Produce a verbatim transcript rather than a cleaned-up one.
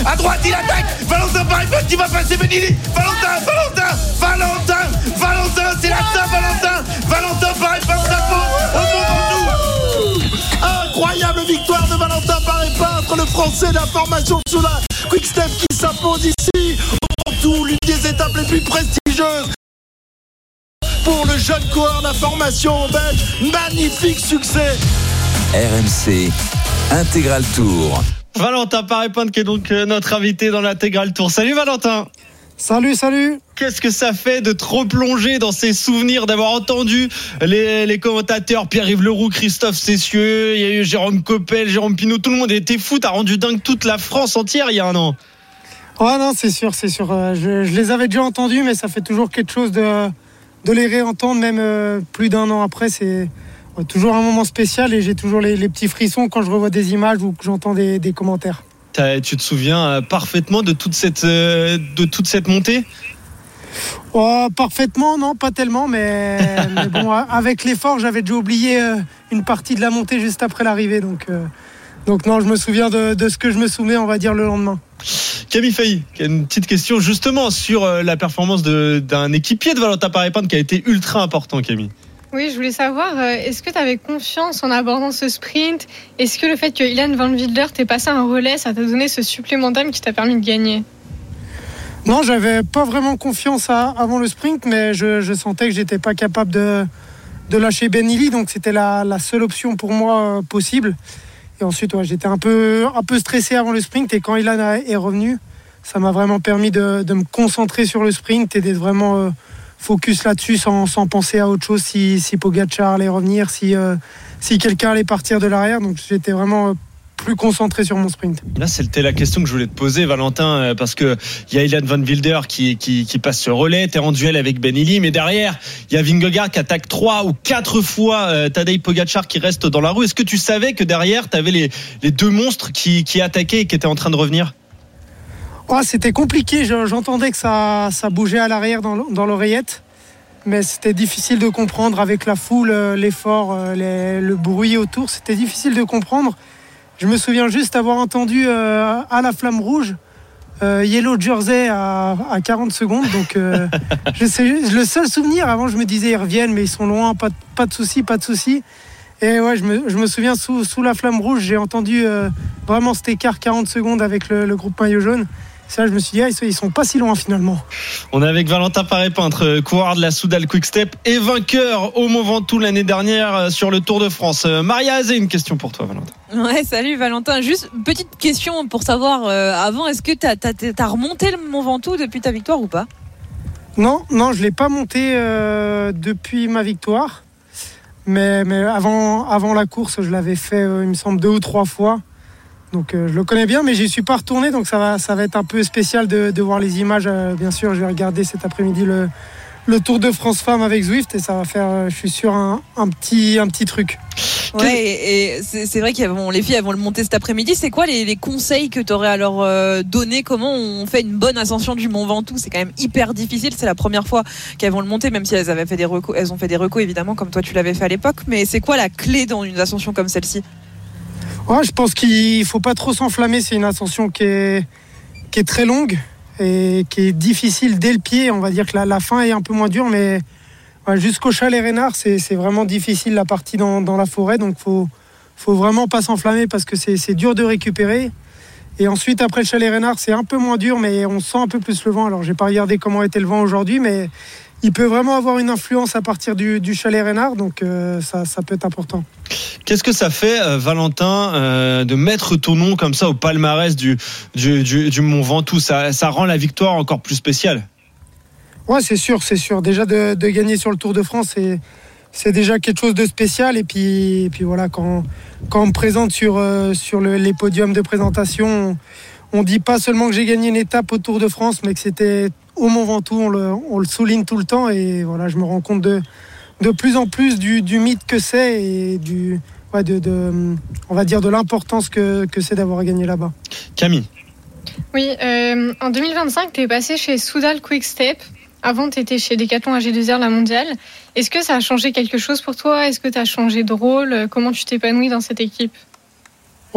À droite, il attaque. Valentin Paré-Pant qui va passer Benili. Valentin, Valentin, Valentin, Valentin, c'est la Saint-Valentin. Valentin Paré-Pant s'impose au Mont Ventoux. Incroyable victoire de Valentin Paré-Pant, le Français de la formation sous la Quick Step qui s'impose ici au Ventoux, l'une des étapes les plus prestigieuses pour le jeune coureur de la formation belge. Magnifique succès. R M C Intégral Tour. Valentin Paré-Pant qui est donc notre invité dans l'Intégral Tour. Salut Valentin. Salut, salut. Qu'est-ce que ça fait de te replonger dans ces souvenirs, d'avoir entendu les, les commentateurs, Pierre-Yves Leroux, Christophe Cessieux, il y a eu Jérôme Coppel, Jérôme Pinault, tout le monde était fou, t'as rendu dingue toute la France entière il y a un an. Ouais, non, c'est sûr, c'est sûr. Je, je les avais déjà entendus, mais ça fait toujours quelque chose de, de les réentendre, même euh, plus d'un an après. C'est ouais, toujours un moment spécial et j'ai toujours les, les petits frissons quand je revois des images ou que j'entends des, des commentaires. Tu te souviens parfaitement de toute cette, de toute cette montée ? Oh, parfaitement, non, pas tellement, mais, mais bon, avec l'effort, j'avais déjà oublié une partie de la montée juste après l'arrivée, donc, euh, donc non, je me souviens de, de ce que je me souviens, on va dire, le lendemain. Camille Failly, une petite question justement sur la performance de, d'un équipier de Valentin Paré-Pant qui a été ultra important, Camille. Oui, je voulais savoir, est-ce que tu avais confiance en abordant ce sprint ? Est-ce que le fait que Ilan Van Wilder t'ait passé un relais, ça t'a donné ce supplémentaire qui t'a permis de gagner ? Non, j'avais pas vraiment confiance à, avant le sprint, mais je, je sentais que j'étais pas capable de, de lâcher Benili, donc c'était la, la seule option pour moi euh, possible. Et ensuite, ouais, j'étais un peu, un peu stressé avant le sprint, et quand Ilan est revenu, ça m'a vraiment permis de, de me concentrer sur le sprint et d'être vraiment... Euh, focus là-dessus sans, sans penser à autre chose, si, si Pogacar allait revenir, si, euh, si quelqu'un allait partir de l'arrière. Donc j'étais vraiment plus concentré sur mon sprint. Là, c'était la question que je voulais te poser, Valentin, parce qu'il y a Ilan Van Wilder qui, qui, qui passe ce relais, t'es en duel avec Benili, mais derrière, il y a Vingegaard qui attaque trois ou quatre fois euh, Tadej Pogacar qui reste dans la roue. Est-ce que tu savais que derrière, t'avais les, les deux monstres qui, qui attaquaient et qui étaient en train de revenir ? Ouais, c'était compliqué, j'entendais que ça, ça bougeait à l'arrière dans, dans l'oreillette, mais c'était difficile de comprendre avec la foule, l'effort, les, le bruit autour, c'était difficile de comprendre. Je me souviens juste avoir entendu euh, à la flamme rouge, euh, Yellow Jersey à, à quarante secondes, donc euh, je sais, le seul souvenir, avant je me disais ils reviennent mais ils sont loin, pas, pas de soucis, pas de soucis. Et ouais, je me, je me souviens sous, sous la flamme rouge, j'ai entendu euh, vraiment cet écart quarante secondes avec le, le groupe maillot jaune. Ça, je me suis dit, ah, ils sont pas si loin finalement. On est avec Valentin Paré-Pant, coureur de la Soudal Quick Step et vainqueur au Mont Ventoux l'année dernière sur le Tour de France. Maria Azé, une question pour toi, Valentin. Ouais, salut Valentin. Juste une petite question pour savoir, euh, avant, est-ce que tu as remonté le Mont Ventoux depuis ta victoire ou pas ? Non, non, je l'ai pas monté euh, depuis ma victoire. Mais, mais avant, avant la course, je l'avais fait, euh, il me semble, deux ou trois fois. Donc euh, je le connais bien, mais j'y suis pas retourné, donc ça va, ça va être un peu spécial de, de voir les images. Euh, bien sûr, je vais regarder cet après-midi le, le Tour de France Femmes avec Zwift et ça va faire, euh, je suis sûr, un, un, petit, un petit truc. Ouais, et, et c'est, c'est vrai que bon, les filles elles vont le monter cet après-midi. C'est quoi les, les conseils que tu aurais à leur euh, donner ? Comment on fait une bonne ascension du Mont Ventoux ? C'est quand même hyper difficile. C'est la première fois qu'elles vont le monter, même si elles avaient fait des recos, elles ont fait des recos évidemment, comme toi tu l'avais fait à l'époque. Mais c'est quoi la clé dans une ascension comme celle-ci ? Ouais, je pense qu'il ne faut pas trop s'enflammer. C'est une ascension qui est, qui est très longue et qui est difficile dès le pied. On va dire que la, la fin est un peu moins dure, mais ouais, jusqu'au Chalet Reynard, c'est, c'est vraiment difficile la partie dans, dans la forêt. Donc il faut, faut vraiment pas s'enflammer parce que c'est, c'est dur de récupérer. Et ensuite, après le Chalet Reynard, c'est un peu moins dur, mais on sent un peu plus le vent. Alors, j'ai pas regardé comment était le vent aujourd'hui, mais il peut vraiment avoir une influence à partir du, du Chalet Reynard. Donc, euh, ça, ça peut être important. Qu'est-ce que ça fait, euh, Valentin, euh, de mettre ton nom comme ça au palmarès du, du, du, du Mont Ventoux ? Ça, ça rend la victoire encore plus spéciale. Ouais, c'est sûr, c'est sûr. Déjà, de, de gagner sur le Tour de France, c'est, c'est déjà quelque chose de spécial. Et puis, et puis voilà, quand, quand on me présente sur, euh, sur le, les podiums de présentation, on ne dit pas seulement que j'ai gagné une étape au Tour de France, mais que c'était au Mont Ventoux. On le, on le souligne tout le temps. Et voilà, je me rends compte de, de plus en plus du, du mythe que c'est et du... Ouais, de, de, on va dire de l'importance que, que c'est d'avoir gagné là-bas. Camille. Oui, euh, en deux mille vingt-cinq, tu es passé chez Soudal Quick Step. Avant, tu étais chez Decathlon A G deux R, la mondiale. Est-ce que ça a changé quelque chose pour toi ? Est-ce que tu as changé de rôle ? Comment tu t'épanouis dans cette équipe ?